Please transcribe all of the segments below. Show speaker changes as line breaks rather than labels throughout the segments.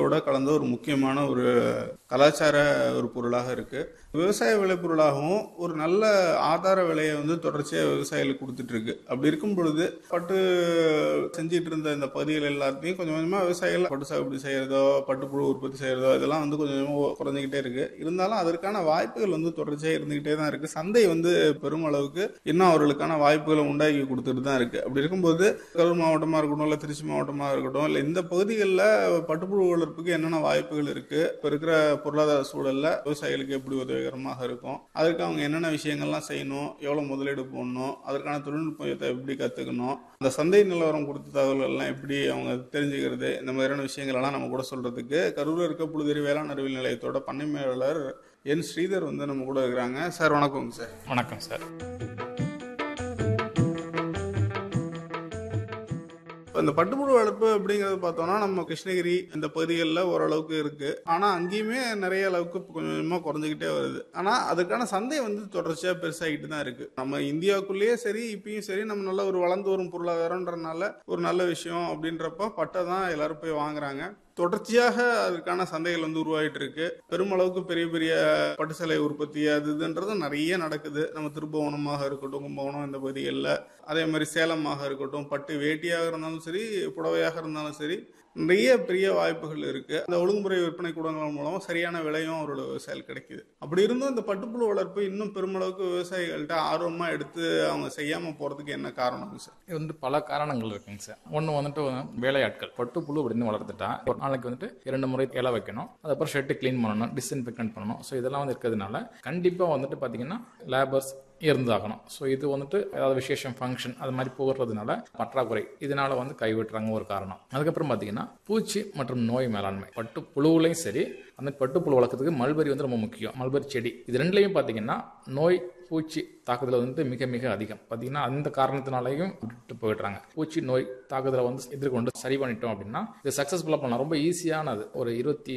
சந்தையோட கலந்த ஒரு முக்கியமான ஒரு கலாச்சார ஒரு பொருளாக இருக்கு. விவசாய விளைபொருளாகவும் ஒரு நல்ல ஆதார விலையை தொடர்ச்சியாக விவசாயிகளுக்கு கொடுத்துட்டு இருக்கு. அப்படி இருக்கும் பொழுது பட்டு செஞ்சிட்டு இருந்த இந்த பகுதிகள் எல்லாத்தையும் கொஞ்சம் கொஞ்சமாக விவசாயிகள் பட்டு சாகுபடி செய்யறதோ பட்டுப்புழு உற்பத்தி செய்யறதோ இதெல்லாம் கொஞ்சம் கொஞ்சமாக குறைஞ்சிக்கிட்டே இருக்கு. இருந்தாலும் அதற்கான வாய்ப்புகள் தொடர்ச்சியாக இருந்துகிட்டே தான் இருக்கு. சந்தை பெருமளவுக்கு இன்னும் அவர்களுக்கான வாய்ப்புகளை உண்டாக்கி கொடுத்துட்டு தான் இருக்கு. அப்படி இருக்கும்போது கரூர் மாவட்டமாக இருக்கட்டும், இல்லை திருச்சி மாவட்டமாக இருக்கட்டும், இல்லை இந்த பகுதிகளில் பட்டுப்புழு வளர்ப்புக்கு என்னென்ன வாய்ப்புகள் இருக்கு, இப்போ இருக்கிற பொருளாதார சூழல்ல விவசாயிகளுக்கு எப்படி உதவிகரமாக இருக்கும், அதற்கு அவங்க என்னென்ன விஷயங்கள்லாம் செய்யணும், எவ்வளோ முதலீடு போடணும், அதற்கான தொழில்நுட்பத்தை எப்படி கற்றுக்கணும், அந்த சந்தை நிலவரம் கொடுத்த தகவல்கள்லாம் எப்படி அவங்க தெரிஞ்சுக்கிறது, இந்த மாதிரியான விஷயங்களெல்லாம் நம்ம கூட சொல்றதுக்கு கரூரில் இருக்க புழுதேரி வேளாண் அறிவியல் நிலையத்தோட பண்ணை மேலாளர் என் ஸ்ரீதர் நம்ம கூட இருக்கிறாங்க. சார் வணக்கங்க சார்.
வணக்கம் சார்.
இந்த பட்டுப்புழு வளர்ப்பு அப்படிங்கறது பார்த்தோம்னா நம்ம கிருஷ்ணகிரி இந்த பகுதிகளில் ஓரளவுக்கு இருக்கு. ஆனா அங்கேயுமே நிறைய அளவுக்கு கொஞ்சம் கொஞ்சமா குறைஞ்சிக்கிட்டே வருது. ஆனா அதுக்கான சந்தை தொடர்ச்சியா பெருசாகிட்டு தான் இருக்கு. நம்ம இந்தியாவுக்குள்ளேயே சரி இப்பயும் சரி நம்ம நல்ல ஒரு வளர்ந்து வரும் பொருளாதாரம்ன்றனால ஒரு நல்ல விஷயம் அப்படின்றப்ப பட்டை தான் எல்லாரும் போய் வாங்குறாங்க. தொடர்ச்சியாக அதுக்கான சந்தைகள் உருவாகிட்டு இருக்கு. பெருமளவுக்கு பெரிய பெரிய பட்டு சேலை உற்பத்தி அதுன்றது நிறைய நடக்குது. நம்ம திருப்புவனமாக இருக்கட்டும், கும்பகோணம் இந்த பகுதிகளில், அதே மாதிரி சேலமாக இருக்கட்டும், பட்டு வேட்டியாக இருந்தாலும் சரி புடவையாக இருந்தாலும் சரி நிறைய பெரிய வாய்ப்புகள் இருக்கு. அந்த ஒழுங்குமுறை விற்பனை கூடங்கள் மூலம் சரியான விலையும் அவரோட விவசாயிகள் கிடைக்குது. அப்படி இருந்தும் இந்த பட்டுப்புழு வளர்ப்பு இன்னும் பெருமளவுக்கு விவசாயிகள்கிட்ட ஆர்வமா எடுத்து அவங்க செய்யாம போறதுக்கு என்ன காரணம் சார்?
இது பல காரணங்கள் இருக்குங்க சார். ஒன்று வேலையாட்கள். பட்டுப்புழு அப்படின்னு வளர்த்துட்டா ஒரு நாளைக்கு 2 முறை இலை வைக்கணும், அதுக்கப்புறம் ஷெட்டு கிளீன் பண்ணணும், டிஸ்இன்ஃபெக்டன்ட் பண்ணணும். ஸோ இதெல்லாம் இருக்கிறதுனால கண்டிப்பாக பார்த்தீங்கன்னா லேபர்ஸ் இருந்தாகணும். ஸோ இது ஏதாவது விசேஷம் ஃபங்க்ஷன் அது மாதிரி போடுறதுனால பற்றாக்குறை, இதனால கைவிட்டுறாங்க ஒரு காரணம். அதுக்கப்புறம் பார்த்தீங்கன்னா பூச்சி மற்றும் நோய் மேலாண்மை. பட்டு புழுவுலையும் சரி அந்த பட்டுப்புழு வளர்க்கறதுக்கு மல்பரி ரொம்ப முக்கியம். மல்பரி செடி இது ரெண்டுலையும் பார்த்தீங்கன்னா நோய் பூச்சி தாக்குதல் மிக மிக அதிகம். பார்த்தீங்கன்னா அந்த காரணத்தினாலையும் விட்டு போயிடுறாங்க. பூச்சி நோய் தாக்குதலை எதிர்கொண்டு சரி பண்ணிட்டோம் அப்படின்னா இது சக்ஸஸ்ஃபுல்லாக பண்ணலாம். ரொம்ப ஈஸியானது. ஒரு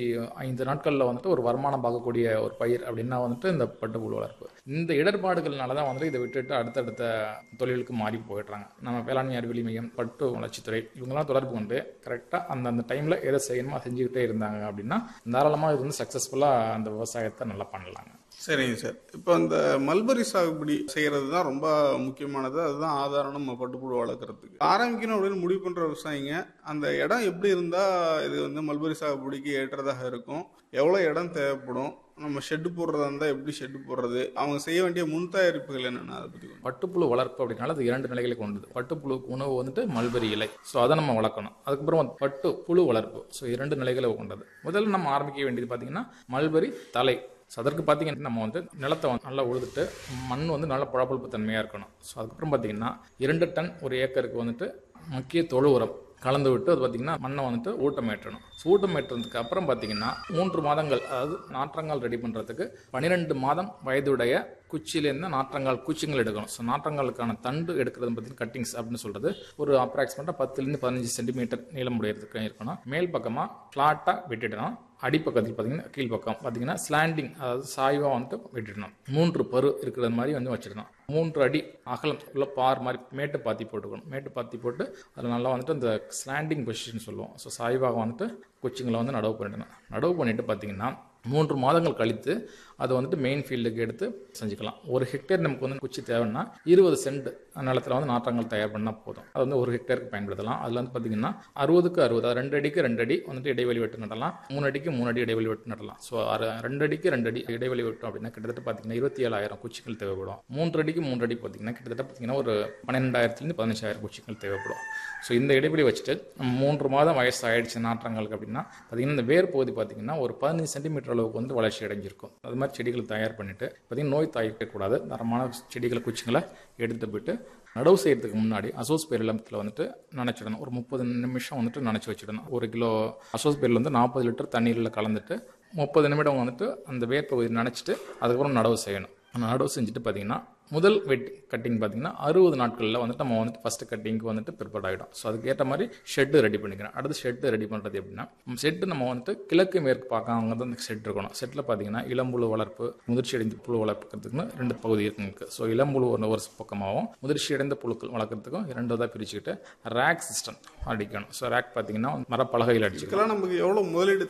25 நாட்களில் ஒரு வருமானம் பார்க்கக்கூடிய ஒரு பயிர் அப்படின்னா இந்த பட்டுப்புழு வளர்ப்பு. இந்த இடர்பாடுகள்னால தான் இதை விட்டுட்டு அடுத்தடுத்த தொழிலுக்கு மாறி போயிடுறாங்க. நம்ம வேளாண்மை அறிவியல் மையம், பட்டு வளர்ச்சித்துறை இவங்கெல்லாம் தொடர்பு கொண்டு கரெக்டாக அந்த டைமில் எதை செய்யணுமோ செஞ்சுக்கிட்டே இருந்தாங்க அப்படின்னா தாராளமாக இது சக்ஸஸ்ஃபுல்லாக அந்த விவசாயத்தை நல்லா பண்ணலாங்க.
சரிங்க சார். இப்போ இந்த மல்பரி சாகுபடி செய்யறது தான் ரொம்ப முக்கியமானது. அதுதான் ஆதாரம் நம்ம பட்டுப்புழு வளர்க்குறதுக்கு. ஆரம்பிக்கணும் அப்படின்னு முடிவு பண்ற விவசாயிங்க அந்த இடம் எப்படி இருந்தா இது மல்பரி சாகுபடிக்கு ஏற்றதாக இருக்கும், எவ்வளோ இடம் தேவைப்படும், நம்ம ஷெட்டு போடுறதா இருந்தால் எப்படி ஷெட்டு போடுறது, அவங்க செய்ய வேண்டிய முன் தயாரிப்புகள் என்னென்ன, அதை பற்றி.
பட்டுப்புழு வளர்ப்பு அப்படின்னால அது 2 நிலைகளை கொண்டது. பட்டுப்புழுக்கு உணவு மல்பரி இலை. ஸோ அதை நம்ம வளர்க்கணும். அதுக்கப்புறம் பட்டு புழு வளர்ப்பு. ஸோ 2 நிலைகளை கொண்டது. முதல்ல நம்ம ஆரம்பிக்க வேண்டியது பார்த்தீங்கன்னா மல்பரி தலை. ஸோ அதற்கு பார்த்தீங்கன்னா நம்ம நிலத்தை நல்லா உழுதுட்டு மண் நல்ல பழப்பழுப்பு தன்மையாக இருக்கணும். ஸோ அதுக்கப்புறம் பார்த்தீங்கன்னா 2 டன் ஒரு ஏக்கருக்கு மக்கிய தொழு உரம் கலந்து விட்டு அது பார்த்தீங்கன்னா மண்ணை ஊட்டமேற்றணும். ஊட்டமேற்றதுக்கு அப்புறம் பார்த்தீங்கன்னா 3 மாதங்கள், அதாவது நாற்றங்கால் ரெடி பண்ணுறதுக்கு 12 மாதம் வயதுடைய குச்சியிலேருந்து நாற்றங்கால் குச்சிங்கள் எடுக்கணும். ஸோ நாற்றங்காலுக்கான தண்டு எடுக்கிறது பார்த்தீங்கன்னா கட்டிங்ஸ் அப்படின்னு சொல்கிறது ஒரு அப்ராக்சிமேட்டாக 10 to 15 சென்டிமீட்டர் நீளம் உடையறதுக்கு இருக்கணும். மேல் பக்கமாக ஃப்ளாட்டாக விட்டுடணும். அடிப்பக்கத்தில் பார்த்தீங்கன்னா கீழ்ப்பக்கம் பார்த்தீங்கன்னா ஸ்லாண்டிங், அதாவது சாய்வாக விட்டுடணும். 3 பரு இருக்கிற மாதிரி வச்சிடணும். 3 அடி அகலம் உள்ள பார் மாதிரி மேட்டு பாத்தி போட்டுக்கணும். மேட்டு பாத்தி போட்டு அதில் நல்லா அந்த ஸ்லாண்டிங் பொசிஷன் சொல்லுவோம். ஸோ சாய்வாக குச்சிங்களை நடவு பண்ணிடணும். நடவு பண்ணிட்டு பார்த்தீங்கன்னா 3 மாதங்கள் கழித்து அதை மெயின் ஃபீல்டுக்கு எடுத்து செஞ்சுக்கலாம். 1 ஹெக்டேர் நமக்கு குச்சி தேவைன்னா 20 சென்ட் நிலத்தில் நாற்றங்கள் தயார் பண்ணால் போதும். அது 1 ஹெக்டேருக்கு பயன்படுத்தலாம். அதில் பார்த்தீங்கன்னா 60க்கு 60, 2 அடிக்கு 2 அடி இடைவெளி விட்டு நடலாம், 3 அடிக்கு 3 அடி இடைவெளி விட்டு நடலாம். ஸோ 2 அடிக்கு 2 அடி இடைவெளி விட்டோம் அப்படின்னா கிட்டத்தட்ட பார்த்தீங்கன்னா 27,000 குச்சிகள் தேவைப்படும். 3 அடிக்கு 3 அடி பார்த்தீங்கன்னா கிட்டத்தட்ட ஒரு 12,000 to 15,000 குச்சிகள் தேவைப்படும். ஸோ இந்த இடைவெளி வச்சுட்டு 3 மாதம் வயசு ஆயிடுச்சு நாற்றங்களுக்கு அப்படின்னா பார்த்தீங்கன்னா இந்த வேர் பகுதி பார்த்தீங்கன்னா ஒரு 15 சென்டிமீட்டர் அளவுக்கு வளர்ச்சி அடைஞ்சிருக்கும். அது மாதிரி செடிகளை தயார் பண்ணிட்டு பார்த்தீங்கன்னா நோய் தாக்கக்கூடாது தரமான செடிகளை குச்சிங்களை எடுத்து போயிட்டு நடவு செய்யறதுக்கு முன்னாடி அசோஸ்பெரிலத்தில் நினச்சிடணும். ஒரு 30 நிமிஷம் நினச்சி வச்சிடணும். 1 கிலோ அசோஸ்பெரில் 40 லிட்டர் தண்ணீரில் கலந்துட்டு 30 நிமிடம் அந்த வேர் பகுதி நினச்சிட்டு அதுக்கப்புறம் நடவு செய்யணும். நடவு செஞ்சுட்டு பார்த்தீங்கன்னா முதல் கட்டிங் பார்த்தீங்கன்னா 60 நாட்களில் நம்ம ஃபர்ஸ்ட் கட்டிங்க்கு ப்ரிப்பேர் ஆகிடும். ஸோ அதுக்கு ஏற்ற மாதிரி ஷெட்டு ரெடி பண்ணிக்கிறோம். அடுத்து ஷெட்டு ரெடி பண்ணுறது எப்படின்னா ஷெட்டு நம்ம கிழக்கு மேற்கு பார்க்காம தான் ஷெட் இருக்கணும். ஷெட்டில் பார்த்தீங்கன்னா இளம்புழு வளர்ப்பு, முதிர்ச்சி அடைந்த புழு வளர்ப்புறதுக்குன்னு 2 பகுதி இருக்குங்க. ஸோ இளம்புழு ஒரு பக்கமாகவும் முதிர்ச்சி அடைந்த புழுக்கள் வளர்க்குறதுக்கும் 2 பிரிச்சுக்கிட்டு ரேக் சிஸ்டம் அடிக்கணும். ஸோ ரேக் பார்த்தீங்கன்னா மரப்பலகையில் அடிச்சுக்கலாம்.
நமக்கு எவ்வளோ முதலீடு